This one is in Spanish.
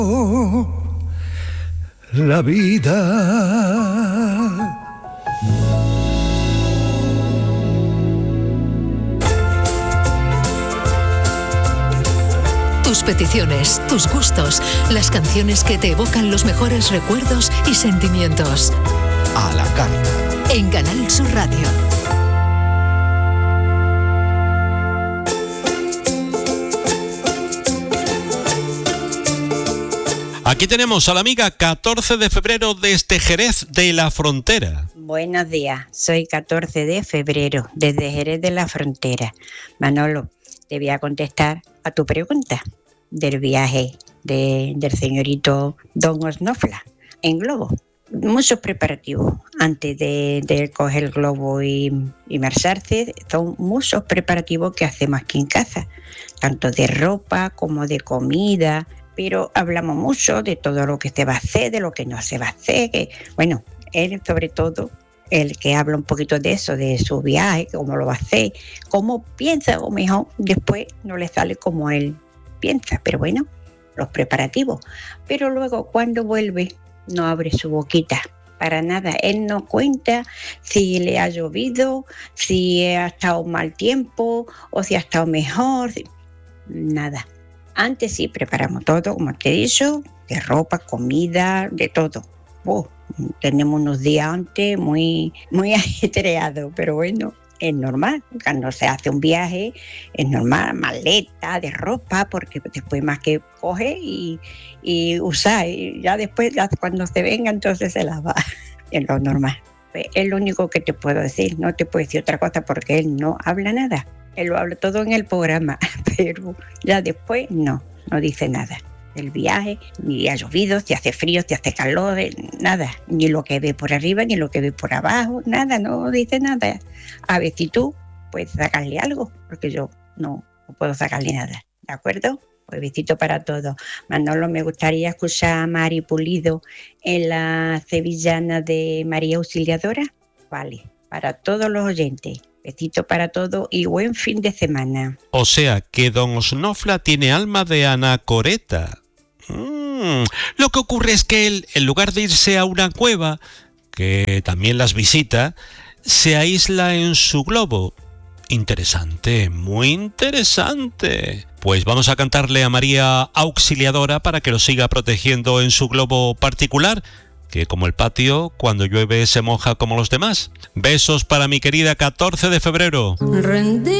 La vida. Tus peticiones, tus gustos, las canciones que te evocan los mejores recuerdos y sentimientos. A la carta. En Canal Sur Radio. Aquí tenemos a la amiga 14 de febrero desde Jerez de la Frontera. Buenos días, soy 14 de febrero desde Jerez de la Frontera. Manolo, te voy a contestar a tu pregunta del viaje del señorito Don Osnofla en globo. Muchos preparativos antes de coger el globo y marcharse. Son muchos preparativos que hacemos aquí en casa, tanto de ropa como de comida. Pero hablamos mucho de todo lo que se va a hacer, de lo que no se va a hacer. Bueno, él sobre todo, el que habla un poquito de eso, de su viaje, cómo lo va a hacer, cómo piensa, o mejor después no le sale como él piensa. Pero bueno, los preparativos. Pero luego cuando vuelve no abre su boquita para nada. Él no cuenta si le ha llovido, si ha estado mal tiempo o si ha estado mejor. Nada. Antes sí preparamos todo, como te he dicho, de ropa, comida, de todo. Tenemos unos días antes muy ajetreados, pero bueno, es normal. Cuando se hace un viaje, es normal, maleta de ropa, porque después más que coge y usar, y ya después, ya cuando se venga, entonces se lava. Es lo normal. Es lo único que te puedo decir, no te puedo decir otra cosa porque él no habla nada. Él lo habla todo en el programa, pero ya después no dice nada. El viaje, ni ha llovido, si hace frío, si hace calor, nada. Ni lo que ve por arriba, ni lo que ve por abajo, nada, no dice nada. A ver si tú puedes sacarle algo, porque yo no puedo sacarle nada, ¿de acuerdo? Pues besito para todos. Manolo, me gustaría escuchar a Mari Pulido en la sevillana de María Auxiliadora. Vale, para todos los oyentes. Besito para todos y buen fin de semana. O sea que Don Osnofla tiene alma de anacoreta. Lo que ocurre es que él, en lugar de irse a una cueva, que también las visita, se aísla en su globo. Interesante, muy interesante. Pues vamos a cantarle a María Auxiliadora para que lo siga protegiendo en su globo particular, que como el patio, cuando llueve se moja como los demás. Besos para mi querida 14 de febrero.